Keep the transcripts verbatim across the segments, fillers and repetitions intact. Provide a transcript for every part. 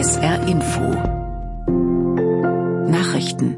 S R Info Nachrichten.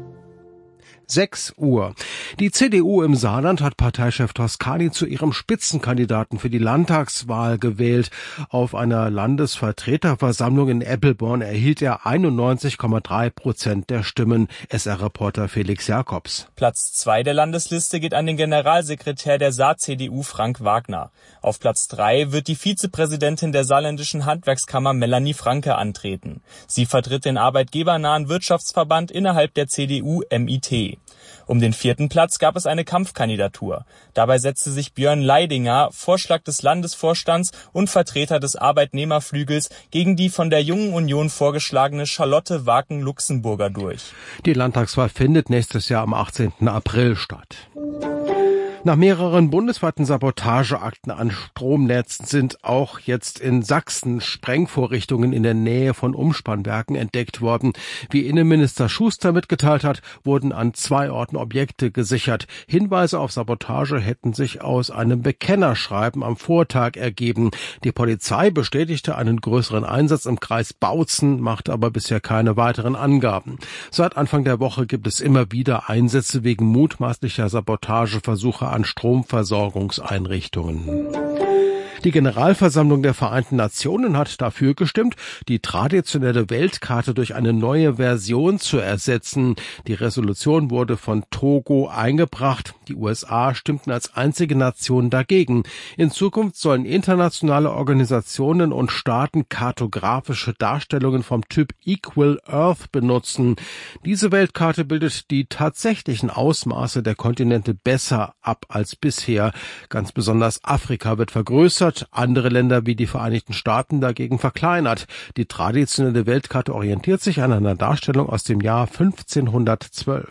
sechs Uhr. Die C D U im Saarland hat Parteichef Toscani zu ihrem Spitzenkandidaten für die Landtagswahl gewählt. Auf einer Landesvertreterversammlung in Eppelborn erhielt er einundneunzig Komma drei Prozent der Stimmen. S R-Reporter Felix Jakobs. Platz zwei der Landesliste geht an den Generalsekretär der Saar-C D U Frank Wagner. Auf Platz drei wird die Vizepräsidentin der saarländischen Handwerkskammer Melanie Franke antreten. Sie vertritt den arbeitgebernahen Wirtschaftsverband innerhalb der C D U M I T. Um den vierten Platz gab es eine Kampfkandidatur. Dabei setzte sich Björn Leidinger, Vorschlag des Landesvorstands und Vertreter des Arbeitnehmerflügels, gegen die von der Jungen Union vorgeschlagene Charlotte Waken-Luxemburger durch. Die Landtagswahl findet nächstes Jahr am achtzehnten April statt. Nach mehreren bundesweiten Sabotageakten an Stromnetzen sind auch jetzt in Sachsen Sprengvorrichtungen in der Nähe von Umspannwerken entdeckt worden. Wie Innenminister Schuster mitgeteilt hat, wurden an zwei Orten Objekte gesichert. Hinweise auf Sabotage hätten sich aus einem Bekennerschreiben am Vortag ergeben. Die Polizei bestätigte einen größeren Einsatz im Kreis Bautzen, machte aber bisher keine weiteren Angaben. Seit Anfang der Woche gibt es immer wieder Einsätze wegen mutmaßlicher Sabotageversuche an Stromversorgungseinrichtungen. Die Generalversammlung der Vereinten Nationen hat dafür gestimmt, die traditionelle Weltkarte durch eine neue Version zu ersetzen. Die Resolution wurde von Togo eingebracht. Die U S A stimmten als einzige Nation dagegen. In Zukunft sollen internationale Organisationen und Staaten kartografische Darstellungen vom Typ Equal Earth benutzen. Diese Weltkarte bildet die tatsächlichen Ausmaße der Kontinente besser ab als bisher. Ganz besonders Afrika wird vergrößert. Andere Länder wie die Vereinigten Staaten dagegen verkleinert. Die traditionelle Weltkarte orientiert sich an einer Darstellung aus dem Jahr fünfzehnhundertzwölf.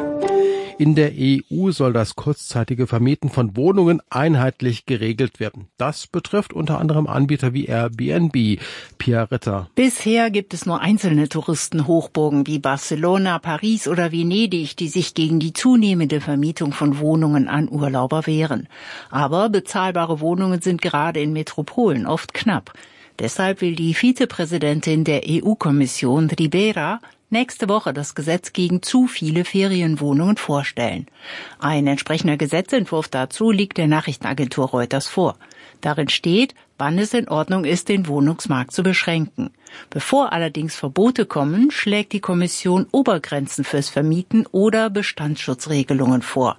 In der E U soll das kurzzeitige Vermieten von Wohnungen einheitlich geregelt werden. Das betrifft unter anderem Anbieter wie Airbnb. Pia Ritter. Bisher gibt es nur einzelne Touristenhochburgen wie Barcelona, Paris oder Venedig, die sich gegen die zunehmende Vermietung von Wohnungen an Urlauber wehren. Aber bezahlbare Wohnungen sind gerade in Metropolen oft knapp. Deshalb will die Vizepräsidentin der E U-Kommission, Ribera, nächste Woche das Gesetz gegen zu viele Ferienwohnungen vorstellen. Ein entsprechender Gesetzentwurf dazu liegt der Nachrichtenagentur Reuters vor. Darin steht, wann es in Ordnung ist, den Wohnungsmarkt zu beschränken. Bevor allerdings Verbote kommen, schlägt die Kommission Obergrenzen fürs Vermieten oder Bestandsschutzregelungen vor.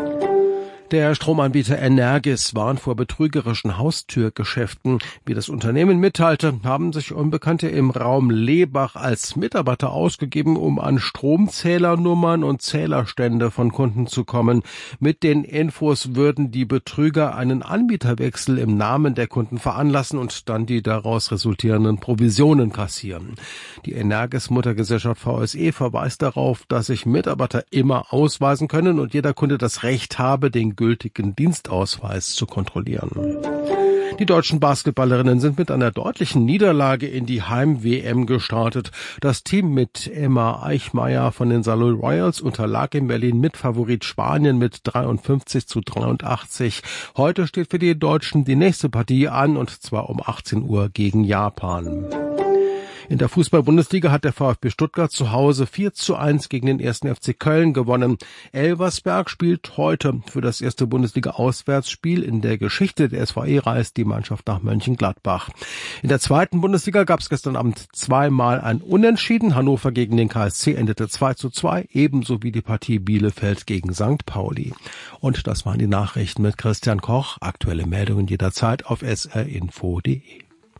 Der Stromanbieter Energis warnt vor betrügerischen Haustürgeschäften. Wie das Unternehmen mitteilte, haben sich Unbekannte im Raum Lebach als Mitarbeiter ausgegeben, um an Stromzählernummern und Zählerstände von Kunden zu kommen. Mit den Infos würden die Betrüger einen Anbieterwechsel im Namen der Kunden veranlassen und dann die daraus resultierenden Provisionen kassieren. Die Energis-Muttergesellschaft V S E verweist darauf, dass sich Mitarbeiter immer ausweisen können und jeder Kunde das Recht habe, den gültigen Dienstausweis zu kontrollieren. Die deutschen Basketballerinnen sind mit einer deutlichen Niederlage in die Heim-W M gestartet. Das Team mit Emma Eichmeyer von den Saloy Royals unterlag in Berlin Mitfavorit Spanien mit dreiundfünfzig zu dreiundachtzig. Heute steht für die Deutschen die nächste Partie an, und zwar um achtzehn Uhr gegen Japan. In der Fußball-Bundesliga hat der VfB Stuttgart zu Hause vier zu eins gegen den ersten F C Köln gewonnen. Elversberg spielt heute für das erste Bundesliga-Auswärtsspiel in der Geschichte. Der S V E reist die Mannschaft nach Mönchengladbach. In der zweiten Bundesliga gab es gestern Abend zweimal ein Unentschieden. Hannover gegen den K S C endete zwei zu zwei, ebenso wie die Partie Bielefeld gegen Sankt Pauli. Und das waren die Nachrichten mit Christian Koch. Aktuelle Meldungen jederzeit auf s r info punkt d e.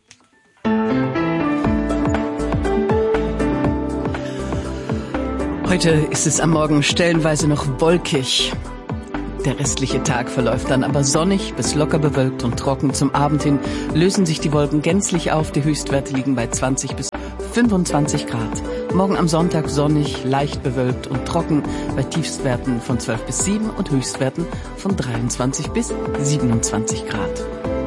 Heute ist es am Morgen stellenweise noch wolkig. Der restliche Tag verläuft dann aber sonnig bis locker bewölkt und trocken. Zum Abend hin lösen sich die Wolken gänzlich auf. Die Höchstwerte liegen bei zwanzig bis fünfundzwanzig Grad. Morgen am Sonntag sonnig, leicht bewölkt und trocken bei Tiefstwerten von zwölf bis sieben und Höchstwerten von dreiundzwanzig bis siebenundzwanzig Grad.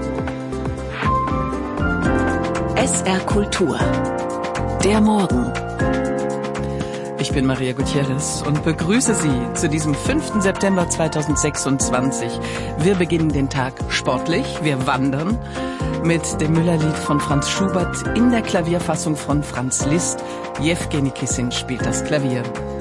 S R Kultur. Der Morgen. Ich bin Maria Gutierrez und begrüße Sie zu diesem fünften September zweitausendsechsundzwanzig. Wir beginnen den Tag sportlich, wir wandern. mit dem Müllerlied von Franz Schubert in der Klavierfassung von Franz Liszt. Jewgeni Kissin spielt das Klavier.